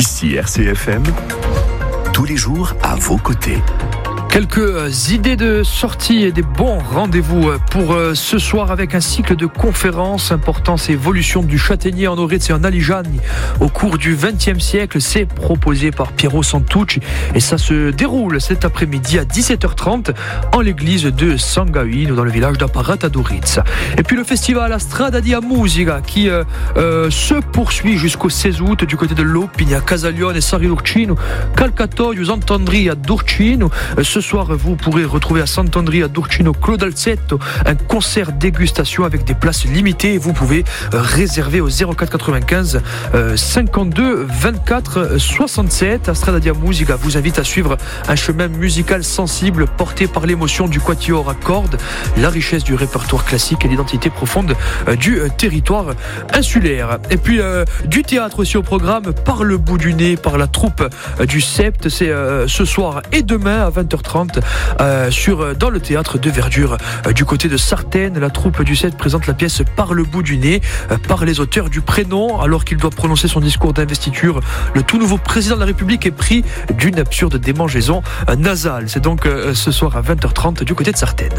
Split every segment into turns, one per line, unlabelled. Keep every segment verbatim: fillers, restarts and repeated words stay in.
Ici R C F M, tous les jours à vos côtés.
Quelques idées de sortie et des bons rendez-vous pour ce soir avec un cycle de conférences Importance et évolution du châtaignier en Auritz et en Alijagne au cours du vingtième siècle. C'est proposé par Piero Santucci et ça se déroule cet après-midi à dix-sept heures trente en l'église de Sangaino dans le village d'Apparat à Auritz. Et puis le festival Strada di Musica qui euh, euh, se poursuit jusqu'au seize août du côté de Lopigna, à Casaglione et Sarri-Durcino, Calcatoio, Sant'Andri à Durcino. Ce Ce soir, vous pourrez retrouver à Sant'Andri à Durcino Claude Alzetto, un concert dégustation avec des places limitées. Vous pouvez réserver au zéro quatre quatre-vingt-quinze cinquante-deux vingt-quatre soixante-sept. Strada di Musica vous invite à suivre un chemin musical sensible porté par l'émotion du quatuor à cordes, la richesse du répertoire classique et l'identité profonde du territoire insulaire. Et puis euh, du théâtre aussi au programme par le bout du nez, par la troupe du Sept. C'est euh, ce soir et demain à vingt heures trente euh, sur, dans le théâtre de Verdure euh, du côté de Sartène. La troupe du Sept présente la pièce Par le bout du nez euh, par les auteurs du prénom. Alors qu'il doit prononcer son discours d'investiture, le tout nouveau président de la République est pris d'une absurde démangeaison euh, nasale. C'est donc euh, ce soir à vingt heures trente du côté de Sartène.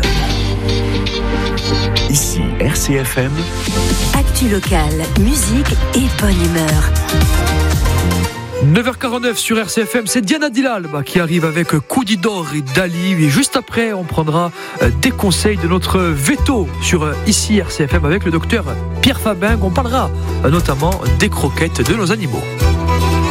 Ici R C F M,
actu locale, musique et bonne humeur.
neuf heures quarante-neuf sur R C F M, c'est Diana Dilalba qui arrive avec Kudidor et Dali. Et juste après, on prendra des conseils de notre veto sur Ici R C F M avec le docteur Pierre Fabin. On parlera notamment des croquettes de nos animaux.